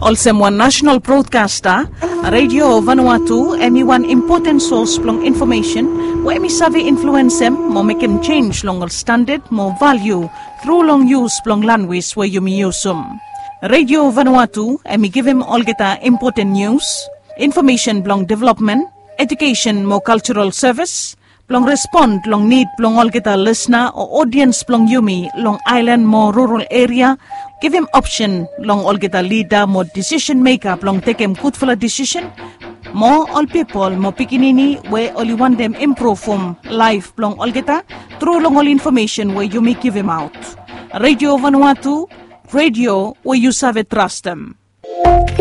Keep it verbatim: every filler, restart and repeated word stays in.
Also one national broadcaster, Radio Vanuatu, emi one important source plong information, where emi savi influence them, mo make him change long standard, more value, through long use plong language where you me use them. Radio Vanuatu, emi give him all geta important news, information plong development, education more cultural service, plong respond long need plong all geta listener or audience plong yumi long island more rural area, give him option long all geta leader more decision maker plong take him good for a decision, more all people more pikinini where only want them improve from life plong all geta through long all information where you may give him out. Radio Vanuatu, radio where you serve trust them.